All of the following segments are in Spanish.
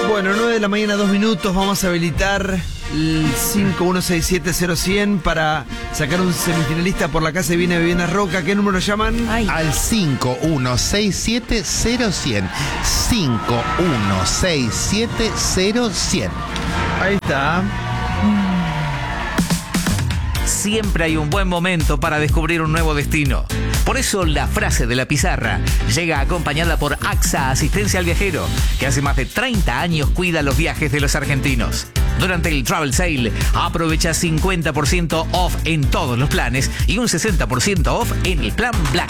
Bueno, 9 de la mañana, 2 minutos. Vamos a habilitar el 51670100 para sacar un semifinalista por la Casa de Vivienda Roca. ¿Qué número llaman? Ay. Al 51670100. 51670100. Ahí está. Siempre hay un buen momento para descubrir un nuevo destino. Por eso la frase de la pizarra llega acompañada por AXA Asistencia al Viajero, que hace más de 30 años cuida los viajes de los argentinos. Durante el Travel Sale, aprovecha 50% off en todos los planes y un 60% off en el plan Black.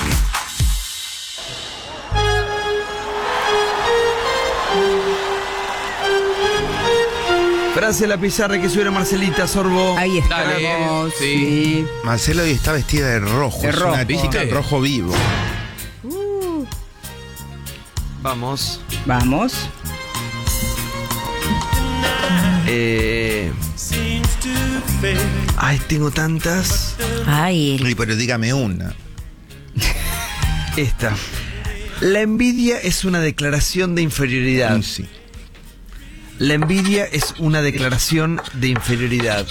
Frase de la pizarra que suena Marcelita Sorbo. Ahí estamos. Dale, Sí. Marcelo hoy está vestida de rojo. De es rojo. una chica en rojo vivo. Vamos. Vamos. Ay, tengo tantas. Ay, Sí, pero dígame una. Esta. La envidia es una declaración de inferioridad. Sí. La envidia es una declaración de inferioridad.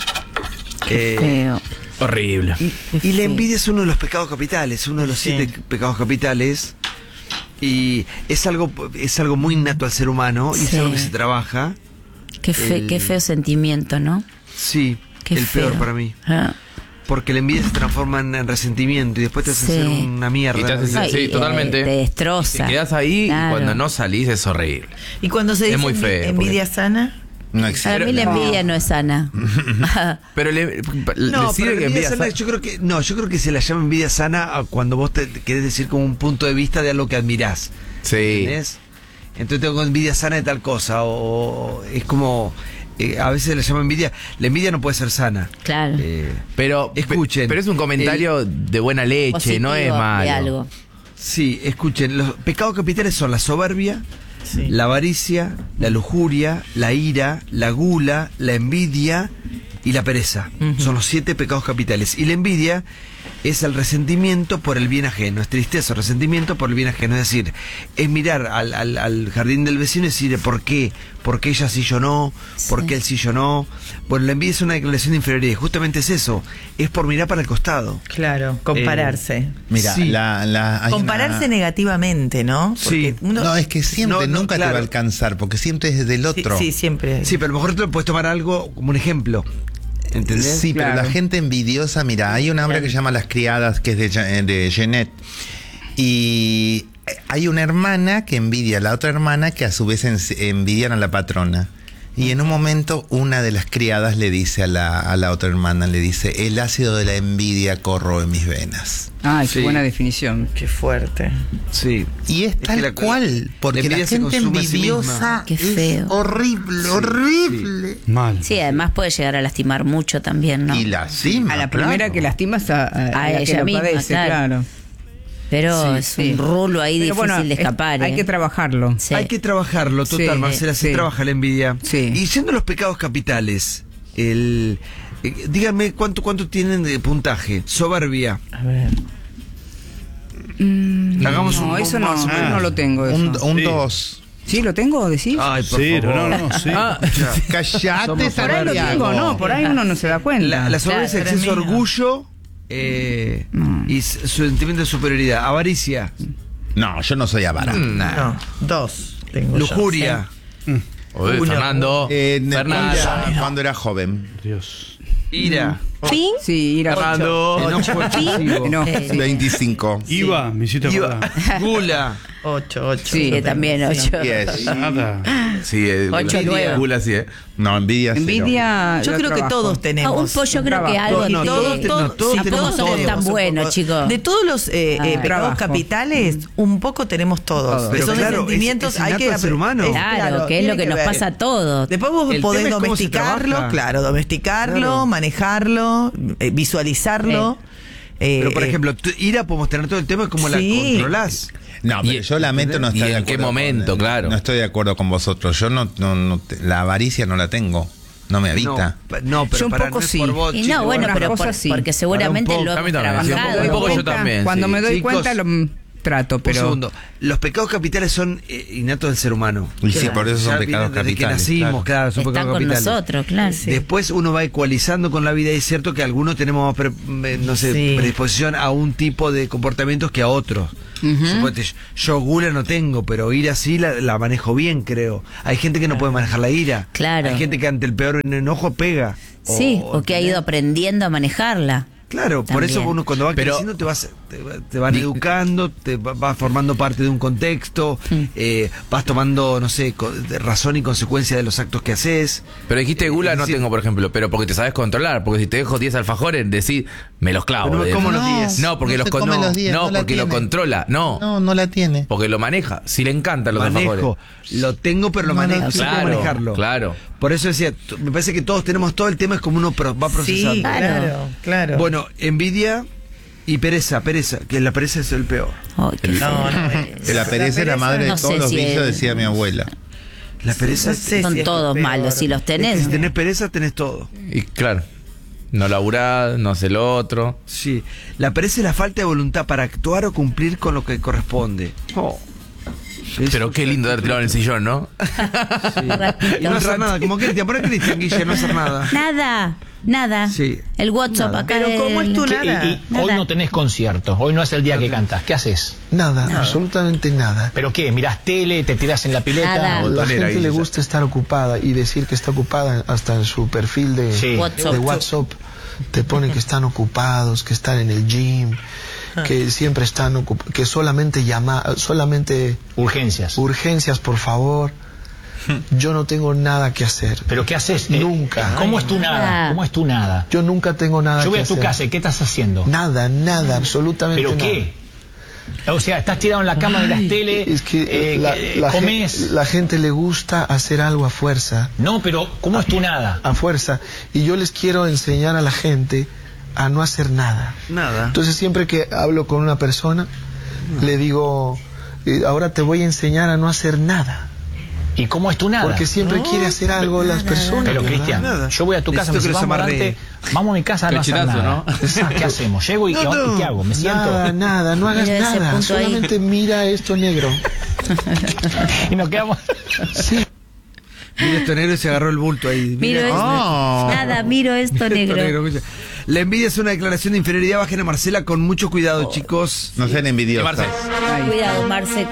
feo. Horrible. Y la envidia es uno de los pecados capitales, uno de los 7 pecados capitales. Y es algo muy innato al ser humano y es Sí. algo que se trabaja. Qué feo sentimiento, ¿no? Sí, Qué el feo. peor para mí. Ah. Porque la envidia se transforma en resentimiento y después te hace Sí. hacer una mierda. Y te hace- Ay, sí, totalmente. Te destroza. Te quedas ahí Claro. y cuando no salís es horrible. Y cuando se dice muy feo, envidia sana, No Para existe. mí la envidia no es sana. Pero le No, sirve pero que envidia envidia sana, yo creo que se la llama envidia sana a cuando vos te querés decir como un punto de vista de algo que admirás. Sí. ¿Entendés? Entonces tengo envidia sana de tal cosa. O es como. A veces se la llama envidia. La envidia no puede ser sana. Claro. Pero Escuchen, Pero es un comentario de buena leche, Positivo no es de malo. algo. Sí, escuchen. Los pecados capitales son la soberbia, la avaricia, la lujuria, la ira, la gula, la envidia y la pereza. Son los 7 pecados capitales. Y la envidia es el resentimiento por el bien ajeno. Es tristeza, resentimiento por el bien ajeno. Es decir, es mirar al jardín del vecino y decir, ¿por qué? ¿Por qué ella sí, yo no? ¿Por Sí. qué él sí, yo no? Bueno, la envidia es una declaración de inferioridad. Y justamente es eso. Es por mirar para el costado. claro, compararse. Mira, Sí. hay Compararse una- negativamente, ¿no? Sí. No, es que siempre, No, nunca te claro. va a alcanzar, porque siempre es del Sí, otro. sí, siempre. Sí, pero a lo mejor te lo puedes tomar algo como un ejemplo. ¿Entendés? Sí, pero Claro. la gente envidiosa, mira, hay una obra que se llama Las Criadas, que es de Genet, y hay una hermana que envidia a la otra hermana que a su vez envidian a la patrona. Y en un momento una de las criadas le dice a la otra hermana, le dice, el ácido de la envidia corroe mis venas. Ay, Sí. qué buena definición. Qué fuerte. Sí. Y es que tal la- cual, porque la la, envidia se gente consume a sí envidiosa misma. Qué es feo. horrible, horrible. Mal. Sí, además puede llegar a lastimar mucho también, ¿no? Y lastima, A la claro. primera que lastimas a la que ella lo misma, padece, claro. Pero Sí, es sí. un rulo ahí Pero difícil bueno, de escapar. hay que trabajarlo. Sí. Hay que trabajarlo, total, Sí, Marcela, se sí. trabaja la envidia. Sí. Y yendo a los pecados capitales, díganme cuánto tienen de puntaje. Soberbia. A ver. Hagamos No, un eso más o no, menos. no lo tengo. Eso. Un Sí. 2. ¿Sí lo tengo, decís? Ay, por Cero, favor. no, sí. Callate, Somos Por ahí lo Santiago. tengo, no, por ahí uno no se da cuenta. La soberbia es Claro, exceso de tremendo. orgullo y su sentimiento de superioridad. Avaricia, No, yo no soy avara. No, 2 tengo yo. lujuria, Oye, Uno. Fernando. Fernando. Cuando era joven. Dios. ira, Sí, ir a Fernando. enojo excesivo, No. Sí. 25. Iba, me hiciste acordar. gula, 8. Sí, que también 8. Yes. Nada. Sí, 8, 9. Gula, sí, No, envidia cero. Ah, Envidia. Yo creo que todos tenemos. un pollo creo que Trabajo. algo No, tiene. todos Tampoco tenemos somos todos. tan buenos, chicos. De todos los pecados Trabajo. capitales, un poco tenemos todos. Todos. Que Pero son claro, sentimientos, es hay innato que al ser humano. Claro, que es lo tiene que nos ver. pasa a todos. Después vos El podés tema es cómo se domesticarlo, trabaja. claro, domesticarlo, Claro. manejarlo, visualizarlo. Pero por ejemplo, ira podemos tener todo el tema, es como la Sí. controlás. No, pero Y- yo lamento no ¿y estar de en acuerdo. qué momento, claro? No estoy de acuerdo con vosotros. Yo la avaricia no la tengo. No me habita. No, pero Yo un para poco no es sí. por vos, Y chicos. no, bueno, Una pero cosa sí. porque seguramente Para un lo poco. hemos A mí también, sí, trabajado. un poco yo Cuenta, también, Cuando sí. me doy Chicos, cuenta, trato, pero... Un segundo. Los pecados capitales son innatos del ser humano. Y sí, por eso son Ya pecados vienen desde que capitales. nacimos, claro, son Están pecados con capitales. nosotros, claro. Sí. Después uno va ecualizando con la vida y es cierto que algunos tenemos más Sí. predisposición a un tipo de comportamientos que a otros. Suponete, yo gula no tengo, pero ira sí la manejo bien, creo. Hay gente que no puede manejar la ira. Claro. Hay gente que ante el peor enojo pega. Sí, o que ha ido aprendiendo a manejarla. Claro, por También. eso uno cuando va Pero- creciendo te van educando, vas formando parte de un contexto, vas tomando, no sé, razón y consecuencia de los actos que haces. Pero dijiste gula es no decir- tengo, por ejemplo, pero porque te sabes controlar. Porque si te dejo 10 alfajores, decís, me los clavo. Pero no me como los 10. No, porque No los se come los 10, no, no la porque lo tiene. controla. No, No la tiene. porque lo maneja. Si le encantan los Manejo, alfajores. lo tengo, pero lo No, no, manejo, sí puedo claro, manejarlo. claro. Por eso decía, me parece que todos tenemos todo el tema, es como uno va procesando. Sí, Claro. claro. Bueno, envidia y pereza, que la pereza es el peor. Ay, qué feo. La pereza es la madre de no todos sé los si vicios, es- decía mi abuela. La pereza No sé Son si es todos peor. malos. Si los es que tenés. si tenés pereza, tenés todo. Y claro, no laburás, no hace lo otro. Sí, la pereza es la falta de voluntad para actuar o cumplir con lo que corresponde. Oh. Pero qué lindo haber tirado en el sillón, ¿no? Y no hacer nada, como Cristian, ¿por qué Cristian Guille no hacer nada? Nada. Sí. El WhatsApp Nada. acá. Pero ¿cómo es tu ¿Qué? nada? Y hoy Nada. no tenés concierto, hoy no es el día que cantás. ¿Qué haces? Nada, absolutamente nada. ¿Pero qué? ¿Mirás tele? ¿Te tirás en la pileta? Nada. A la Botonera gente ahí, le ya. gusta estar ocupada y decir que está ocupada hasta en su perfil de Sí. WhatsApp. Te ponen que están ocupados, que están en el gym, que siempre están ocupados, que solamente Urgencias. urgencias, por favor. Yo no tengo nada que hacer. ¿Pero qué haces? Nunca. ¿Cómo es tu nada? ¿Cómo es tu nada? Yo nunca tengo nada Yo voy que a tu hacer. casa y ¿qué estás haciendo? Nada, absolutamente ¿Pero nada. qué? O sea, estás tirado en la cama de las tele, Es que la comes... gente le gusta hacer algo a fuerza. No, pero ¿cómo es tu nada? A fuerza. Y yo les quiero enseñar a la gente a no hacer nada. Nada. Entonces siempre que hablo con una persona, le digo, ahora te voy a enseñar a no hacer nada. ¿Y cómo es tu nada? Porque siempre quiere hacer algo las personas. Pero ¿verdad? Cristian, Nada. yo voy a tu casa, me Necesito dice, que los vamos, amarre. Dante, vamos a mi casa a no hacer Pechinazo, nada. ¿Qué hacemos? Llego y ¿qué hago? ¿Me siento? Nada, no hagas Mira ese nada. punto ahí. Solamente mira esto negro. Y nos quedamos... Sí. Mira esto negro y se agarró el bulto ahí. Miro Mira. esto. Oh. Nada, miro esto negro. escucha. La envidia es una declaración de inferioridad. Bajen a Marcela con mucho cuidado, chicos. No sean envidiosos. Marce. Cuidado, Marce.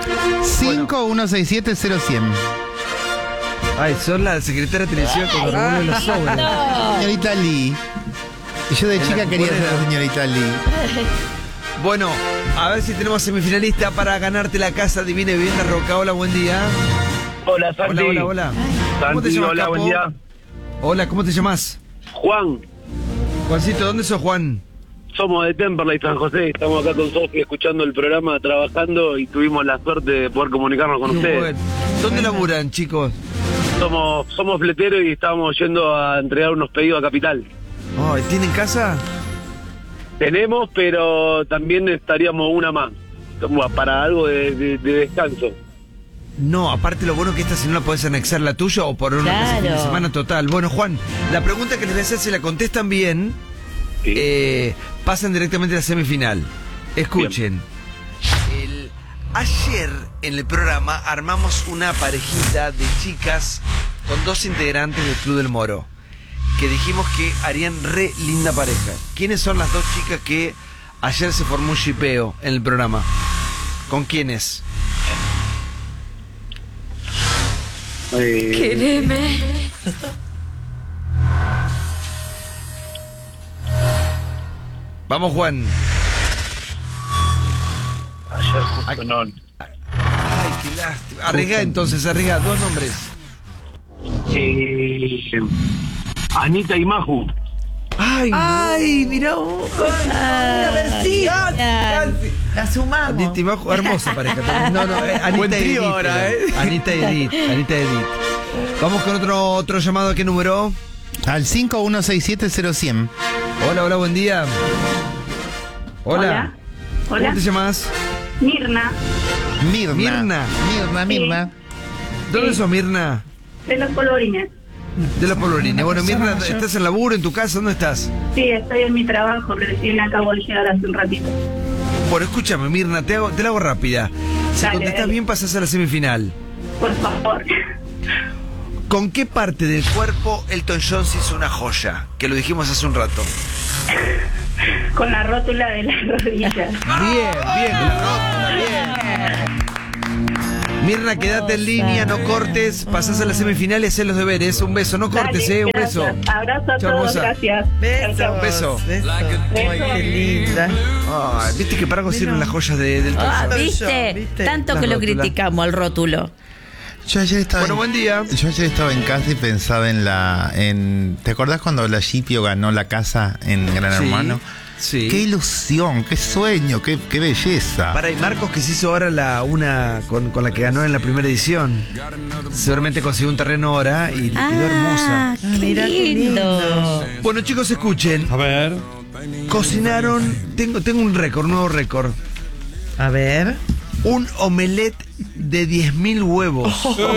516700100. Ay, son la secretaria de televisión cuando revuelven los sobres. Señorita Lee. Y yo de chica quería ser la señorita Lee. Bueno, a ver si tenemos semifinalista para ganarte la casa Divina Vivienda Roca. Hola, buen día. Hola, Santi. Hola. ¿Cómo te Santi, llamas, hola, capo? buen día. Hola, ¿cómo te llamas? Juan, Juancito, ¿dónde sos, Juan? somos de Temperley, San José. Estamos acá con Sofi escuchando el programa, trabajando y tuvimos la suerte de poder comunicarnos con Qué ustedes. bueno. ¿Dónde laburan, chicos? Somos fleteros y estábamos yendo a entregar unos pedidos a Capital. Oh, ¿tienen casa? Tenemos, pero también estaríamos una más, como para algo de descanso. No, aparte lo bueno que esta si no la podés anexar la tuya o por una casa de fin de Claro. semana total. Bueno, Juan, la pregunta que les voy a hacer, si la contestan bien, Sí. pasan directamente a la semifinal. Escuchen. Ayer en el programa armamos una parejita de chicas con dos integrantes del Club del Moro, que dijimos que harían re linda pareja. ¿Quiénes son las dos chicas que ayer se formó un shipeo en el programa? ¿Con quiénes? Vamos, Juan. Ayer justo no. Ay, qué lástima. Arriesga entonces, arriesga. Dos nombres. Anita y Maju. Ay, mirá vos. A ver si. La sumamos. Anita y Majo, hermosa pareja también. No, Anita Buen y trío Edith. ahora, Anita y Edith. Vamos con otro llamado. ¿A qué número? Al 516700100. Hola, buen día. Hola. ¿Cómo te llamas? Mirna, Mirna. ¿Dónde sos, Mirna? de los colorines. De los polvorines. Bueno, Mirna, ¿estás en laburo, en tu casa? ¿Dónde estás? Sí, estoy en mi trabajo, recién acabo de llegar hace un ratito. Bueno, escúchame, Mirna, te la hago rápida. Si Dale, contestás dale. bien, pasás a la semifinal. Por favor. ¿Con qué parte del cuerpo Elton John se hizo una joya? Que lo dijimos hace un rato. Con la rótula de las rodillas. Bien, la rótula, bien. Mirna, quédate en línea, no cortes, pasás a la semifinal y hacés los deberes. Un beso, no cortes, Dale, un gracias. beso. Abrazo a Chao, todos, hermosa. gracias. Besos. Chao, Un beso. Besos. Ay, qué linda. Ay, viste que para algo sirven las joyas del Elton Ah, John. ¿viste? ¿Viste? Tanto La que lo rótula. criticamos al rótulo. Yo ayer estaba Bueno, buen día. Yo ayer estaba en casa y pensaba ¿te acordás cuando la Shipio ganó la casa en Gran Sí, Hermano? sí. Qué ilusión, qué sueño, qué belleza. Para, y Marcos, que se hizo ahora una con la que ganó en la primera edición. Seguramente consiguió un terreno ahora y quedó hermosa. Qué Mira qué lindo. Bueno, chicos, escuchen. A ver. Cocinaron, tengo un nuevo récord. A ver. Un omelette de 10.000 huevos.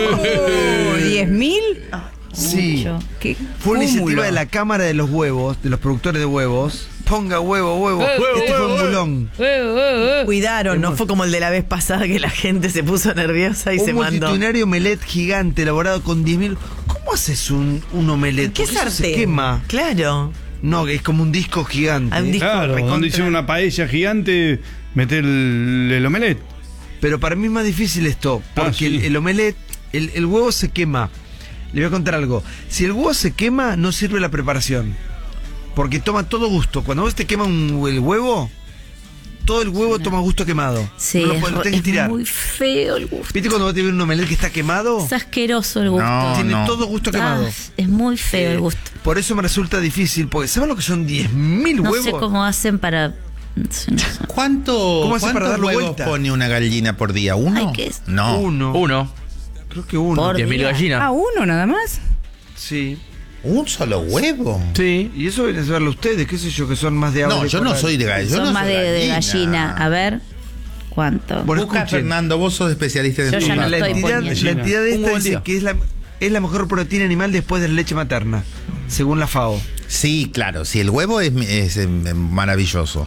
¿10.000? Sí. Mucho. ¿Qué Fue una iniciativa cúmulo. de la Cámara de los Huevos, de los productores de huevos. Ponga huevo. Este fue un bulón. Cuidaron, no fue como el de la vez pasada que la gente se puso nerviosa y se Un mandó. multitudinario omelette gigante elaborado con 10.000. ¿Cómo haces un omelette? ¿Qué Porque eso sartén? se quema. Claro. No, es como un disco gigante. Ah, un disco Claro, recontra. donde hicieron una paella gigante, meter el omelette. Pero para mí es más difícil esto, porque sí. el omelette, el huevo se quema. Le voy a contar algo. Si el huevo se quema, no sirve la preparación. Porque toma todo gusto. Cuando vos te quema el huevo, todo el huevo toma gusto quemado. Sí, No lo tenés que es tirar. muy feo el gusto. ¿Viste cuando vos te ves un omelette que está quemado? Es asqueroso el gusto. No. Tiene todo gusto quemado. Es muy feo el gusto. Por eso me resulta difícil, porque ¿saben lo que son 10.000 No huevos? sé cómo hacen para... no sé. ¿Cuántos haces para darle huevos vuelta? pone una gallina por día? ¿Uno? Ay, ¿qué es? No. Uno. Creo que uno. Por 10.000 día. gallinas. Ah, uno nada más. Sí. ¿Un solo huevo? Sí. Y eso viene a saberlo ustedes, qué sé yo, que son más de agua. No, yo no soy de gallina. Son más de gallina. A ver, ¿cuánto? Bueno, Busca, escuchen. Fernando, vos sos especialista en Yo ya no esto. La estoy entidad, poniendo. la entidad de Un esta buen dice día. que es la mejor proteína animal después de la leche materna, según la FAO. Sí, claro, sí, el huevo es maravilloso.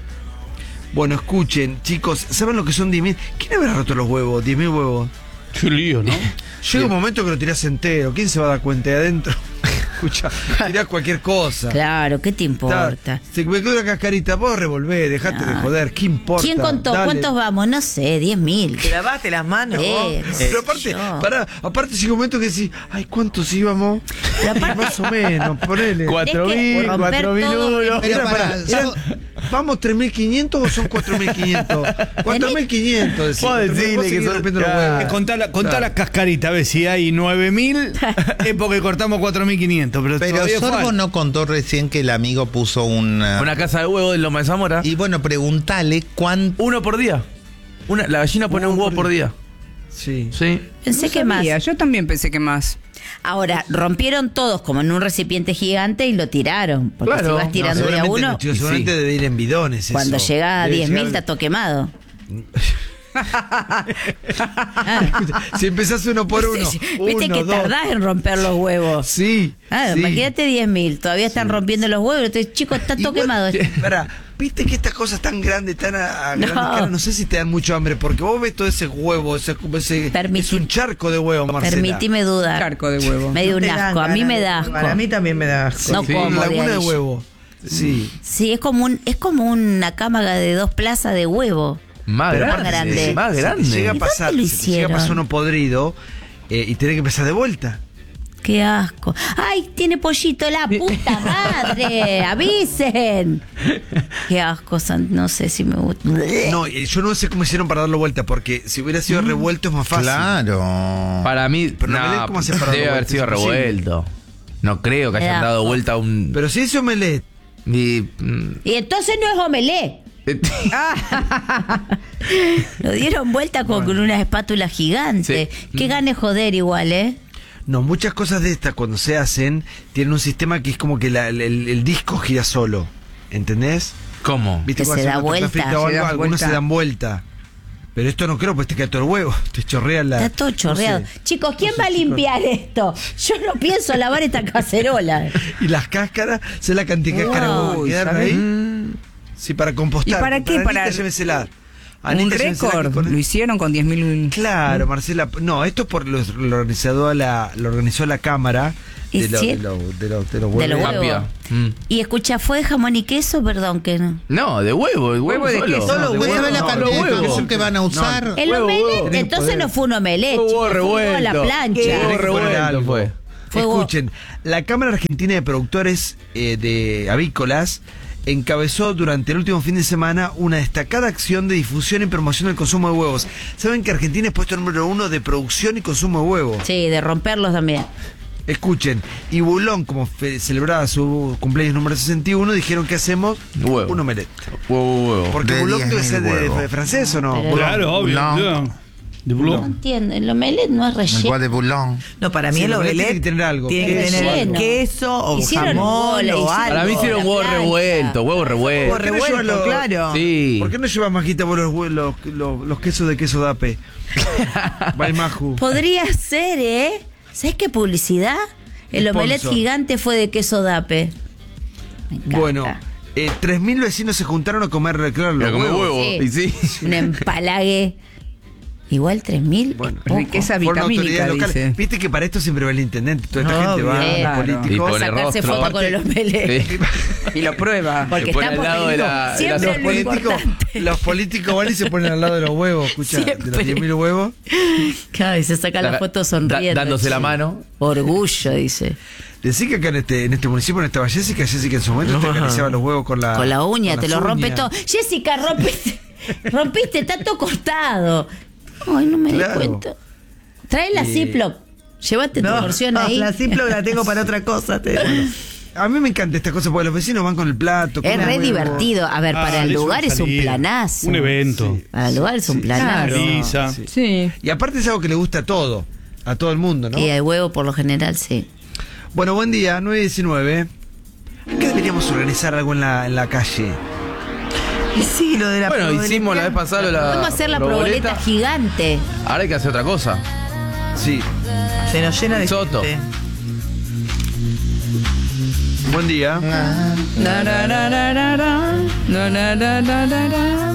Bueno, escuchen, chicos, ¿saben lo que son 10.000? ¿Quién habrá roto los huevos? 10.000 huevos. Qué lío, ¿no? Llega un momento que lo tirás entero. ¿Quién se va a dar cuenta de adentro? Escucha, tirás cualquier cosa. Claro, ¿qué te importa? Se me quedó una cascarita, vos revolvé, dejate de joder, ¿qué importa? ¿Quién contó? Dale. ¿Cuántos vamos? No sé, 10.000. Te lavaste las manos. vos. Pero aparte, aparte llega un momento que decís, ay, ¿cuántos íbamos? Pero aparte- Más o menos, ponele. 4.000, romper 4.001. Pero Era para, ¿Vamos 3.500 o son 4.500? 4.500, decís. Vos decirle que son. rompiendo los huevos. Contá la cascarita, a ver si hay 9.000, es porque cortamos 4.500. Pero todavía Sorbo falta. no contó recién que el amigo puso una... Una casa de huevos en Loma de Zamora. Y bueno, preguntale cuánto... Uno por día. La gallina pone un huevo por día. Sí. Sí. Pensé que más. Yo también pensé que más. Ahora, rompieron todos como en un recipiente gigante y lo tiraron. Porque Claro. si vas No, tirando de a Seguramente, uno, tío, seguramente debe ir en bidones. cuando eso. llega a Debe 10.000 llegar- está todo quemado. Si empezás uno por uno. Viste uno, que dos. tardás en romper los huevos. Sí. Ah, sí. imagínate 10.000, todavía están rompiendo los huevos. Entonces, chicos, está todo quemado. Pará, viste que estas cosas tan grandes, tan a grandes escala, no sé si te dan mucho hambre, porque vos ves todo ese huevo, es un charco de huevo, Marcela. Permitime dudar. Charco de huevo. Me dio un Te dan asco, a mí ganas me de da probar. asco. A mí también me da asco. No Sí, como una laguna de ahí. huevo. Sí. Sí, es como una cámaga de 2 plazas de huevo. Más Pero grande. aparte, grande. Más si grande. llega a ¿Y pasar, dónde lo si te llega a hicieron? pasar uno podrido y tiene que empezar de vuelta. Qué asco. ¡Ay, tiene pollito la puta madre! ¡Avisen! Qué asco, no sé si me gusta. No, yo no sé cómo hicieron para darlo vuelta, porque si hubiera sido revuelto es más fácil. Claro. Para mí, Pero no me den cómo hacer para debe darlo haber vuelta, sido es imposible. revuelto. No creo que Me hayan da dado asco. vuelta a un... Pero si ese omelette. Y entonces no es omelé. Lo dieron vuelta con una espátula gigante. Sí. Qué gane joder igual, ¿eh? No, muchas cosas de estas cuando se hacen tienen un sistema que es como que el disco gira solo. ¿Entendés? ¿Cómo? ¿Viste Que cuando se hacen da una torta vuelta. frita o Se algo? da Algunos vuelta. se dan vuelta. Pero esto no creo, pues te cae todo el huevo. Te chorrea la. Está todo chorreado. no sé. Chicos, ¿quién va a limpiar esto? Yo no pienso lavar esta cacerola. Y las cáscaras, ¿sabes la cantidad de cáscaras de huevo que quedaron ahí? Sí, para compostar. ¿Y para qué? Anita, Para llévesela. un Anita, llévesela, récord. que con- Lo hicieron con 10.000. Claro, Marcela. No, esto lo organizó la Cámara ¿Es de cierto? los De los huevos. huevos. Rápida. Y escucha, ¿fue jamón y queso? Perdón, que no. No, de huevo, el huevo Huevo de solo. queso. Solo de huevo, huevo, la no, cantidad de huevo. queso que van a usar. El Huevo, omelette, huevo. entonces no fue un omelette. Huevo chicos, fue huevo a revuelto. la plancha. Huevo Tiene que poner revuelto algo. fue. Fue Escuchen, la Cámara Argentina de Productores de Avícolas encabezó durante el último fin de semana una destacada acción de difusión y promoción del consumo de huevos. Saben que Argentina es puesto número 1 de producción y consumo de huevos. Sí, de romperlos también. Escuchen, y Bulón, como celebraba su cumpleaños número 61, dijeron que hacemos Huevo. un omelette. Huevo. Porque De Bulón 10.000 debe ser huevos. de francés o no. Pero- Bulón. Claro, obvio. Blanc. Blanc. De No Blanc. entiendo, el omelette no es Igual relleno. de Boulogne. No, para mí Sí, el el omelette omelette tiene que tener algo. Tiene que Es tener relleno. queso o Hicieron jamón bola, o hicieron algo. Para mí hicieron la huevo plancha. revuelto, huevo revuelto. Huevo ¿Por qué no revuelto, llevan claro. Sí. ¿Por qué no llevas, Majita, vos los quesos de queso dape? Baimaju. Podría ser, ¿eh? ¿Sabes qué publicidad? El omelette Sponsor. gigante fue de queso dape. Me encanta. Bueno, 3.000 vecinos se juntaron a comer, claro, los Pero come huevos. huevo. Sí. Y sí. Un empalague. Igual 3.000. Bueno, Riqueza fueron vitamínica, autoridades locales. dice. Viste que para esto siempre va el intendente. Toda esta gente va, Obvio. los Claro. Y políticos. A pone sacarse rostro. foto con el omelette. Sí. Y lo prueba. Porque Se pone estamos al lado de la siempre Los lo políticos, importante. los políticos van y se ponen al lado de los huevos, escucha, de los Siempre. 10.000 huevos. Claro, y se saca la foto sonriendo. Dándose la chico. mano. Orgullo, dice. Decí que acá en este municipio no estaba Jessica en su momento te acariciaba los huevos con la Con la uña, con te las lo rompe uñas. todo. Jessica, rompiste, está todo cortado. Ay, no me di Claro. cuenta. Trae la Ziploc. Llévate tu porción ahí. La Ziploc la tengo para otra cosa. A mí me encanta esta cosa porque los vecinos van con el plato. Es comen re huevo. divertido. A ver, para el eso lugar es un salida. planazo. Un evento. Para el lugar es un planazo. Lisa. Sí. Y aparte es algo que le gusta a todo el mundo, ¿no? Y el huevo por lo general, sí. Bueno, buen día, 9:19. ¿Qué deberíamos organizar algo en la calle? Y sí, lo de la Bueno, proboleta. hicimos la vez pasada la. Vamos a hacer la proboleta gigante. Ahora hay que hacer otra cosa. Sí. Se nos llena de Soto. gente. Buen día. Na, na, na, na, na, na. Na, na, na, na, na, na.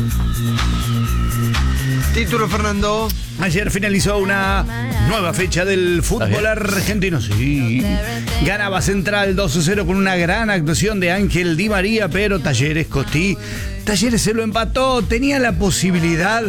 Título, Fernando. Ayer finalizó una nueva fecha del fútbol argentino. Sí. Ganaba Central 2-0 con una gran actuación de Ángel Di María, pero Talleres se lo empató. Tenía la posibilidad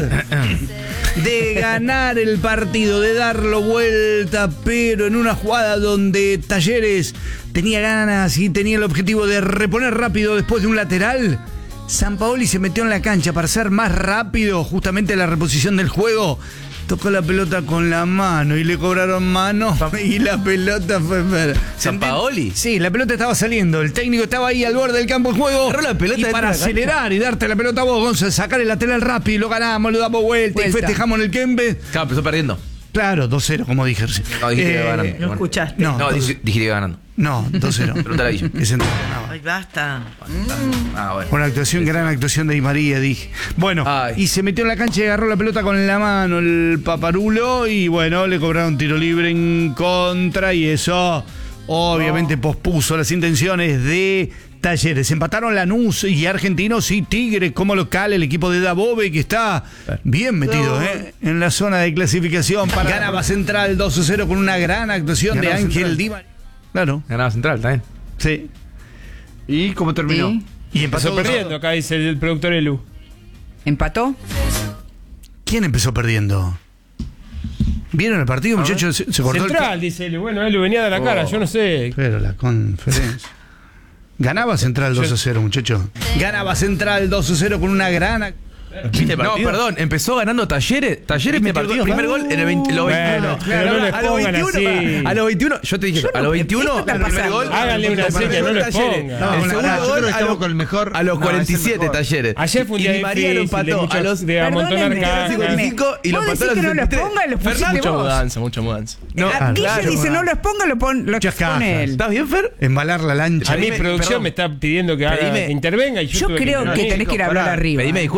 de ganar el partido, de darlo vuelta, pero en una jugada donde Talleres tenía ganas y tenía el objetivo de reponer rápido después de un lateral, Sampaoli se metió en la cancha para ser más rápido, justamente la reposición del juego. Tocó la pelota con la mano y le cobraron mano y la pelota fue... ¿Sampaoli? Sí, la pelota estaba saliendo, el técnico estaba ahí al borde del campo de juego. Agarró la pelota y dentro para de la acelerar y darte la pelota a vos, Gonzalo, sacar el lateral rápido y lo ganamos, lo damos vuelta y festejamos en el Kembe. Claro, empezó perdiendo. Claro, 2-0, como dije recién. No, dijiste que iba ganando. No escuchaste. No, No, dijiste que iba ganando. no, 2-0. Pregúntale a Guillo. Es entonces, no. Ay, basta. Ah, bueno. Una actuación, gran actuación de Di María, dije. Bueno, Ay. y se metió en la cancha y agarró la pelota con la mano el Paparulo y bueno, le cobraron tiro libre en contra y eso obviamente pospuso las intenciones de Talleres. Empataron Lanús y Argentinos y Tigre como local, el equipo de Dabove que está bien metido en la zona de clasificación. Ganaba Central 2-0 con una gran actuación de Ganaba Ángel Central. Di María. Claro, Ganaba Central también. sí. ¿Y cómo terminó? Sí. Y empezó Empezó perdiendo, acá dice el productor Elu. ¿Empató? ¿Quién empezó perdiendo? ¿Vieron el partido, muchachos? Se cortó Central, dice Elu. Bueno, Elu venía de la cara, yo no sé. Pero la conferencia. Ganaba Central 2-0, muchachos. Ganaba Central 2-0 con una gran... ¿Viste el partido? No, perdón, empezó ganando Talleres. Talleres metió el primer gol en el 20, los 21. Bueno, pero no les a los pongan 21, así. a los 21, yo te dije, a los 21, el primer gol. Háganle una seña, no les pongan. El segundo gol estamos con el mejor. a los No, es el 47 mejor. Talleres. Ayer fue un día y Di María lo difícil, de empató a muchos- los de amontonar Perdónenme, cajas. 55 y lo Vos empató a decís los que no los 63. ponga y los pusiste Fernando, vos. Mucha mudanza. No, Guille dice no los ponga, lo Muchas cajas. pone él. ¿Estás bien, Fer? Embalar la lancha. A mí Pedime, producción perdón. me está pidiendo que, haga, Pedime. que intervenga y yo Yo tuve que creo que intervenir. tenés que ir a hablar Pará, arriba. Pedime disculpas, Pido disculpas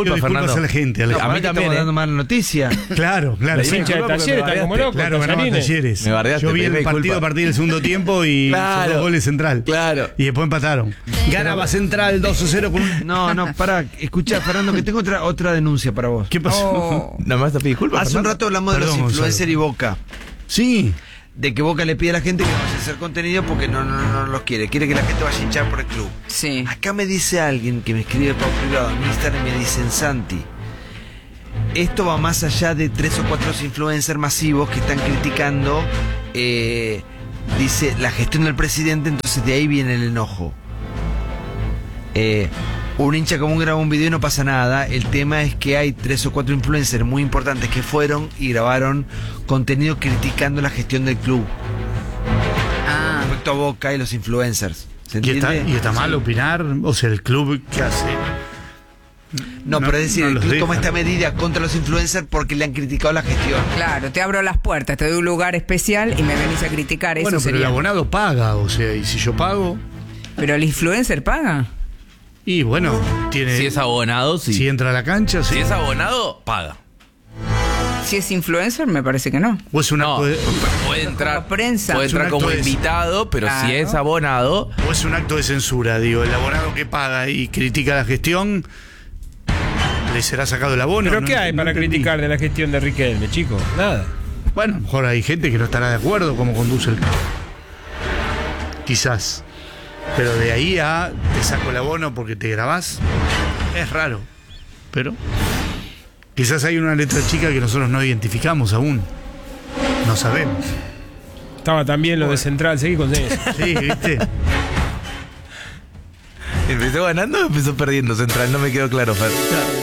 a la gente. No, a mí también dando mala noticia. Claro. Los hinchas de Talleres están como locos. Claro, ganaban Talleres. Me bardeaste, Yo vi el pedime partido disculpa. a partir del segundo tiempo y Claro. 2 goles Central. Claro. Y después empataron. Ganaba Central 2-0 con un... No, pará. Escuchá, Fernando, que tengo otra denuncia para vos. ¿Qué pasó? Nada más te pido disculpas. Hace un rato hablamos de Perdón, los influencers Gonzalo. y Boca. Sí. De que Boca le pide a la gente que no vaya a hacer contenido porque no los quiere. Quiere que la gente vaya a hinchar por el club. Sí. Acá me dice alguien que me escribe por privado en Instagram y me dicen, Santi, esto va más allá de 3 o 4 influencers masivos que están criticando, dice, la gestión del presidente, entonces de ahí viene el enojo. Un hincha común graba un video y no pasa nada. El tema es que hay 3 o 4 influencers muy importantes que fueron y grabaron contenido criticando la gestión del club. Respecto a Boca y los influencers. ¿Se entiende? Y está mal opinar. O sea, el club, ¿qué hace? No, pero es decir, no el los club deja. toma esta medida contra los influencers porque le han criticado la gestión. Claro, te abro las puertas, te doy un lugar especial y me venís a criticar. Bueno, Eso pero sería. el abonado paga. O sea, y si yo pago... Pero el influencer paga. Y bueno, tiene... Si es abonado, sí. Si entra a la cancha, sí. Si es abonado, paga. Si es influencer, me parece que no. O es un acto de... Puede entrar, Como prensa. puede Es un entrar como acto de- invitado, pero Claro. si es abonado, O es un acto de censura, digo. El abonado que paga y critica la gestión, ¿le será sacado el abono? ¿Pero No- qué hay no para entendí. criticar de la gestión de Riquelme, chicos? Nada. Bueno, a lo mejor hay gente que no estará de acuerdo como conduce el club. Quizás. Pero de ahí a te saco el abono porque te grabás, es raro. Pero quizás hay una letra chica que nosotros no identificamos aún. No sabemos. Estaba también lo de Central, seguí con eso. Sí, ¿viste? ¿empezó ganando o empezó perdiendo Central? No me quedó claro, Fer.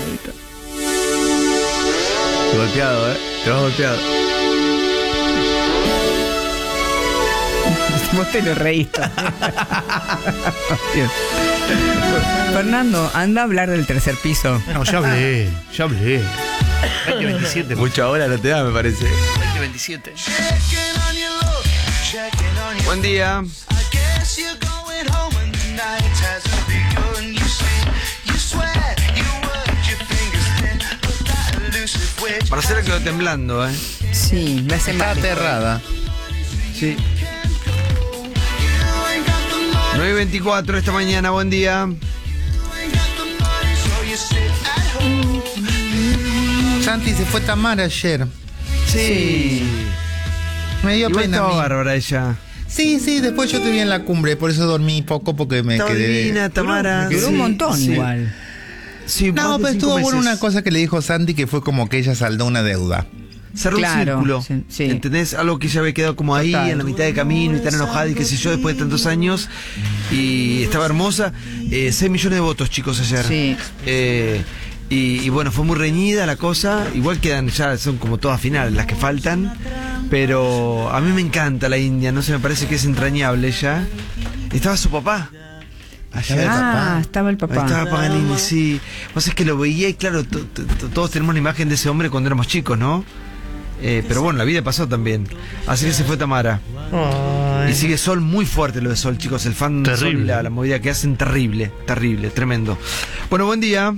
Golpeado, te vas golpeado. Vos te lo reíste. Fernando, anda a hablar del tercer piso. No, ya hablé. 2027. Mucha hora no te da, me parece. 2027. Buen día. Marcela quedó temblando, Sí, la hace Está mal. aterrada. Sí. 9:24 esta mañana, buen día. Santi, se fue Tamara ayer. Sí. Me dio Igual pena a estaba mí. bárbara ella. Sí, después yo te vi en la cumbre, por eso dormí poco porque me Estaba quedé... divina, Tamara. Duró un montón igual. Sí, No, más de pero 5 estuvo buena meses. una cosa que le dijo Santi que fue como que ella saldó una deuda. Cerró Claro, un círculo. sí, sí. ¿Entendés? Algo que ella había quedado como ahí, Total. en la mitad de camino, y tan enojada y qué sé yo, después de tantos años. Y estaba hermosa. 6 millones de votos, chicos, ayer. Sí. Y bueno, fue muy reñida la cosa. Igual quedan, ya son como todas finales las que faltan. Pero a mí me encanta la India, no sé, me parece que es entrañable ella. Estaba su papá. Ayer. Estaba el papá. Ahí estaba Paganini, sí. Vos es que lo veía y claro, todos tenemos la imagen de ese hombre cuando éramos chicos, ¿no? Pero bueno, la vida pasó también. Así que se fue Tamara. Y sigue Sol muy fuerte lo de Sol, chicos. El fan de Sol y la movida que hacen, terrible, tremendo. Bueno, buen día.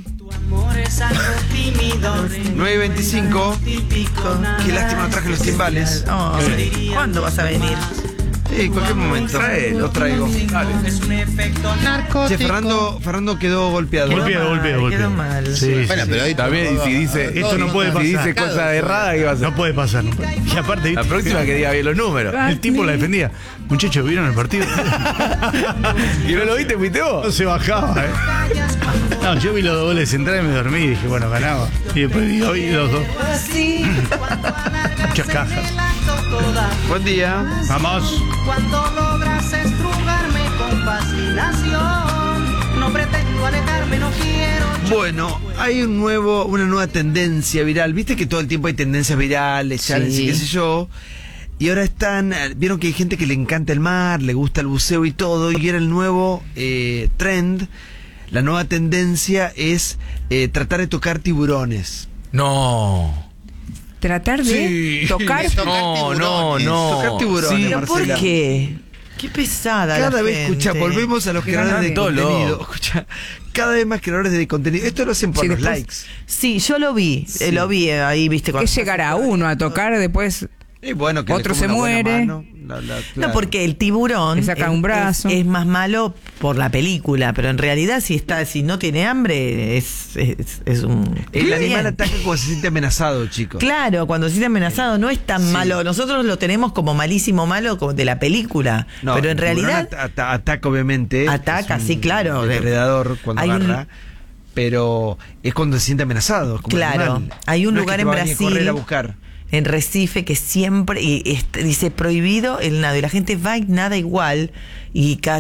9:25. Qué lástima no traje los timbales. ¿Cuándo vas a venir? En cualquier momento. Lo traigo. Che, Fernando quedó golpeado. Golpeado. Quedó mal. Sí, Bueno, pero ahí También, y si dice, Esto no puede si pasar. dice cosas erradas, ¿qué va a hacer? No puede pasar. Y aparte, La próxima que diga bien los números. el tipo la defendía. Muchachos, ¿vieron el partido? ¿Y no lo viste, fuiste No vos? se bajaba, No, yo vi los 2 goles centrales y me dormí y dije, bueno, ganaba. Y después vi los dos. Muchas cajas. Buen día. Vamos. Cuando logras estrugarme con fascinación, no pretendo alejarme, no quiero. Bueno, hay una nueva tendencia viral. Viste que todo el tiempo hay tendencias virales, challenges, Sí. qué sé yo. Y ahora vieron que hay gente que le encanta el mar, le gusta el buceo y todo. Y era el nuevo trend. La nueva tendencia es tratar de tocar tiburones. No. Tratar de tocar. No. Tocar tiburones, Sí. ¿Pero por Marcela. qué? Qué pesada. Cada la vez, gente. escucha, volvemos a los creadores de Tolo. contenido. Escucha, cada vez más creadores de contenido. Esto lo hacen por Sí, los después- likes. Sí, yo lo vi. Lo vi ahí, viste. Que cuando- llegará uno a tocar, después Y bueno, que le otro come se una buena muere. mano, No, claro. porque el tiburón Le saca un brazo. es más malo por la película, pero en realidad si no tiene hambre es un... El bien. animal ataca cuando se siente amenazado, chicos. Claro, cuando se siente amenazado no es tan malo. Nosotros lo tenemos como malísimo malo como de la película, No, pero en el tiburón realidad ataca, obviamente. Ataca, Es un sí, claro. Depredador cuando Hay un- agarra. Pero es cuando se siente amenazado. Como Claro, animal. hay un No es lugar que te en va a venir a correr Brasil, a buscar. en Recife, que siempre dice prohibido el nado y la gente va y nada igual y cada